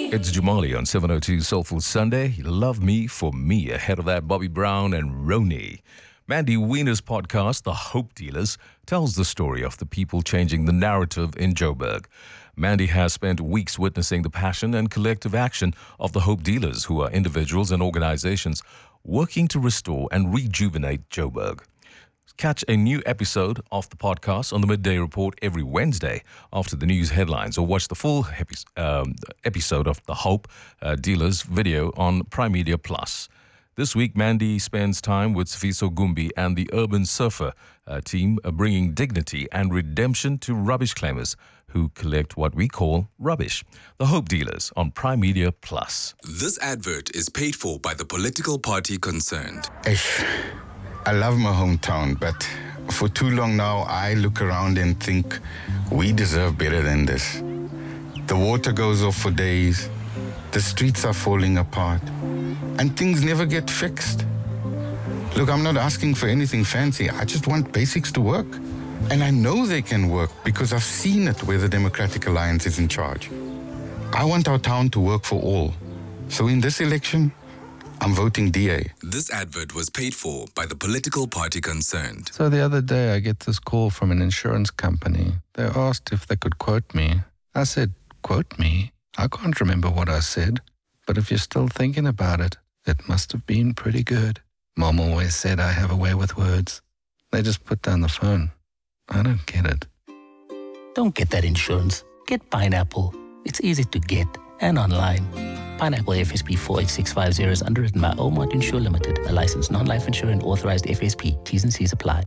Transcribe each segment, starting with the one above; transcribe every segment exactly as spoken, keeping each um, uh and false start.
It's Jumali on seven oh two Soulful Sunday. Love Me for Me. Ahead of that, Bobby Brown and Roni. Mandy Wiener's podcast, The Hope Dealers, tells the story of the people changing the narrative in Joburg. Mandy has spent weeks witnessing the passion and collective action of the Hope Dealers, who are individuals and organizations working to restore and rejuvenate Joburg. Catch a new episode of the podcast on the Midday Report every Wednesday after the news headlines, or watch the full epi- um, episode of the Hope uh, Dealers video on Prime Media Plus. This week, Mandy spends time with Sifiso Gumbi and the Urban Surfer uh, team, uh, bringing dignity and redemption to rubbish claimers who collect what we call rubbish. The Hope Dealers on Prime Media Plus. This advert is paid for by the political party concerned. Ish. I love my hometown, but for too long now, I look around and think we deserve better than this. The water goes off for days, the streets are falling apart, and things never get fixed. Look, I'm not asking for anything fancy. I just want basics to work. And I know they can work because I've seen it where the Democratic Alliance is in charge. I want our town to work for all. So in this election, I'm voting D A. This advert was paid for by the political party concerned. So the other day I get this call from an insurance company. They asked if they could quote me. I said, quote me? I can't remember what I said. But if you're still thinking about it, it must have been pretty good. Mom always said I have a way with words. They just put down the phone. I don't get it. Don't get that insurance. Get Pineapple. It's easy to get and online. Pineapple F S P four eight six five zero is underwritten by Omart Insure Limited, a licensed non-life insurer and authorized F S P. T's and C's apply.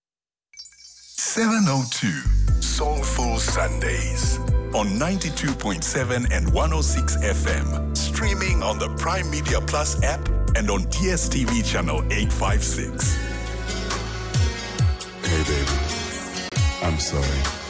seven oh two Soulful Sundays on ninety-two point seven and one oh six F M. Streaming on the Prime Media Plus app and on D S T V channel eight fifty-six. Hey baby, I'm sorry.